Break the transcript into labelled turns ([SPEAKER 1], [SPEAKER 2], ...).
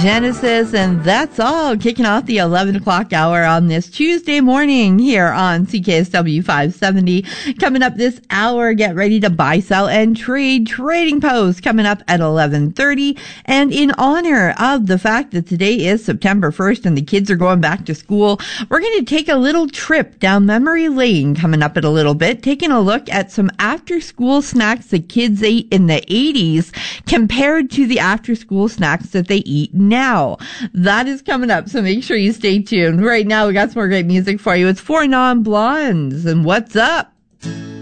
[SPEAKER 1] Genesis, and that's all, kicking off the 11 o'clock hour on this Tuesday morning here on CKSW 570. Coming up this hour, get ready to buy, sell, and trade. Trading Post coming up at 11:30. And in honor of the fact that today is September 1st and the kids are going back to school, we're going to take a little trip down memory lane coming up in a little bit, taking a look at some after-school snacks that kids ate in the 80s compared to the after-school snacks that they eat now. That is coming up, so make sure you stay tuned. Right now, we got some more great music for you. It's 4 Non-Blondes, and What's Up?